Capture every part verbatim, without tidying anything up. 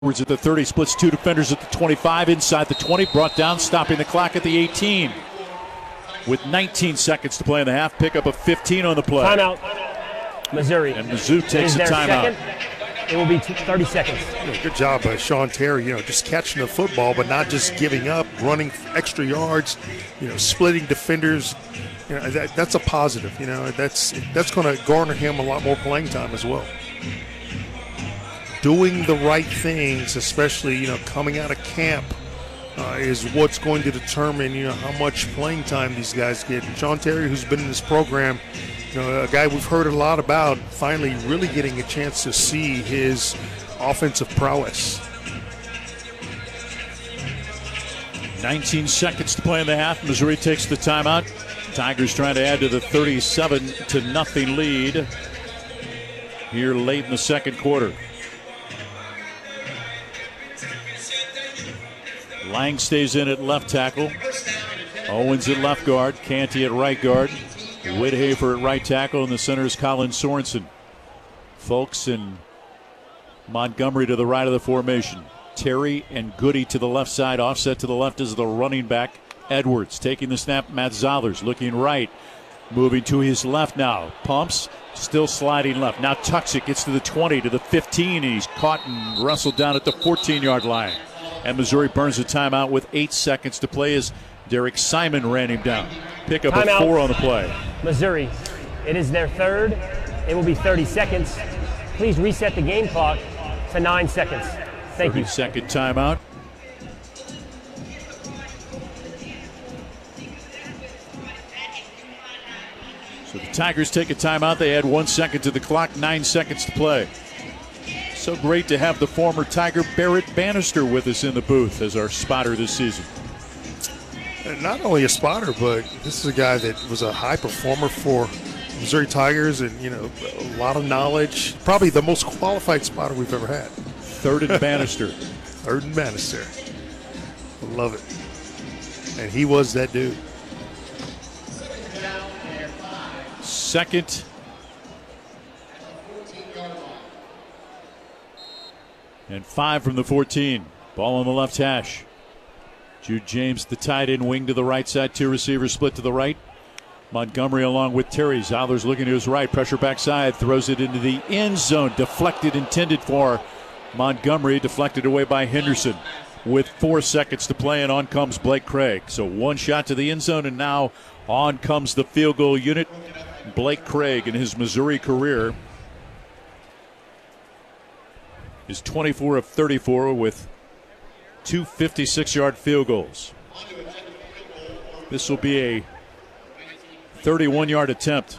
Edwards at the thirty, splits two defenders at the twenty-five, inside the twenty, brought down, stopping the clock at the eighteen. With nineteen seconds to play in the half, pick up a fifteen on the play. Timeout, Missouri. And Mizzou takes a timeout. It will be thirty seconds. Good job by Sean Terry, you know, just catching the football, but not just giving up, running extra yards, you know, splitting defenders. You know, that, that's a positive, you know, that's, that's going to garner him a lot more playing time as well. Doing the right things, especially, you know, coming out of camp, uh, is what's going to determine, you know, how much playing time these guys get. And Sean Terry, who's been in this program, you know, a guy we've heard a lot about, finally really getting a chance to see his offensive prowess. nineteen seconds to play in the half. Missouri takes the timeout. Tigers trying to add to the thirty-seven to nothing lead here late in the second quarter. Lang stays in at left tackle. Owens at left guard. Canty at right guard. Whithafer at right tackle. In the center is Colin Sorensen. Folks and Montgomery to the right of the formation. Terry and Goody to the left side. Offset to the left is the running back, Edwards. Taking the snap, Matt Zollers looking right. Moving to his left now. Pumps, still sliding left. Now tucks it, gets to the twenty, to the fifteen. And he's caught and wrestled down at the fourteen-yard line. And Missouri burns a timeout with eight seconds to play as Derek Simon ran him down. Pick up Timeout. a four on the play. Missouri, it is their third. It will be thirty seconds. Please reset the game clock to nine seconds. Thank you. thirty-second timeout. So the Tigers take a timeout. They add one second to the clock, nine seconds to play. So great to have the former Tiger Barrett Bannister with us in the booth as our spotter this season. And not only a spotter, but this is a guy that was a high performer for Missouri Tigers and, you know, a lot of knowledge. Probably the most qualified spotter we've ever had. Third and Bannister. Third and Bannister. I love it. And he was that dude. Second and five from the fourteen. Ball on the left hash. Jude James, the tight end, wing to the right side. Two receivers split to the right. Montgomery along with Terry. Zollers looking to his right. Pressure backside. Throws it into the end zone. Deflected, intended for Montgomery. Deflected away by Henderson. With four seconds to play, and on comes Blake Craig. So one shot to the end zone, and now on comes the field goal unit. Blake Craig in his Missouri career is twenty-four of thirty-four with two fifty-six-yard field goals. This will be a thirty-one-yard attempt.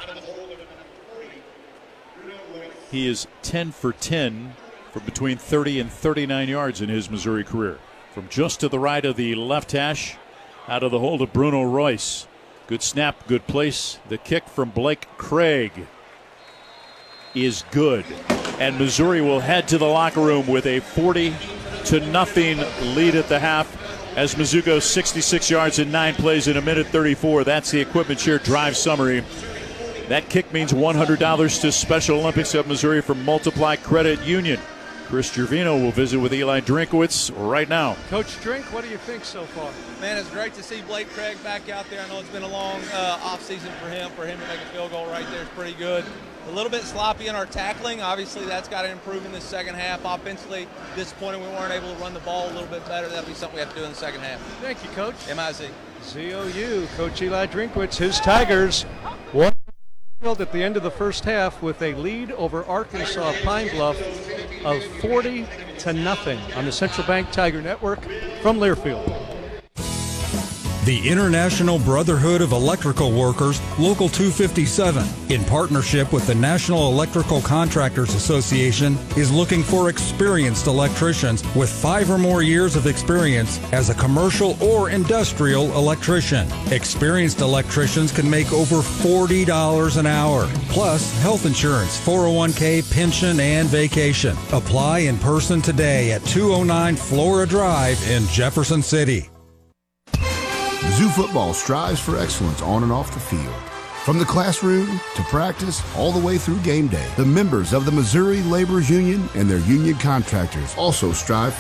He is ten for ten for between thirty and thirty-nine yards in his Missouri career. From just to the right of the left hash, out of the hold of Bruno Royce. Good snap, good place. The kick from Blake Craig is good. And Missouri will head to the locker room with a forty to nothing lead at the half as Mizzou goes sixty-six yards in nine plays in a minute thirty-four. That's the Equipment Share Drive summary. That kick means one hundred dollars to Special Olympics of Missouri from Multiply Credit Union. Chris Gervino will visit with Eli Drinkwitz right now. Coach Drink, what do you think so far? Man, it's great to see Blake Craig back out there. I know it's been a long uh, offseason for him. For him to make a field goal right there is pretty good. A little bit sloppy in our tackling. Obviously, that's got to improve in the second half. Offensively, disappointed we weren't able to run the ball a little bit better. That'll be something we have to do in the second half. Thank you, Coach. M I Z. Z O U, Coach Eli Drinkwitz, his Tigers won at the end of the first half with a lead over Arkansas Pine Bluff of forty to nothing on the Central Bank Tiger Network from Learfield. The International Brotherhood of Electrical Workers, Local two fifty-seven, in partnership with the National Electrical Contractors Association, is looking for experienced electricians with five or more years of experience as a commercial or industrial electrician. Experienced electricians can make over forty dollars an hour, plus health insurance, four oh one k, pension, and vacation. Apply in person today at two oh nine Flora Drive in Jefferson City. Mizzou football strives for excellence on and off the field. From the classroom to practice, all the way through game day, the members of the Missouri Laborers Union and their union contractors also strive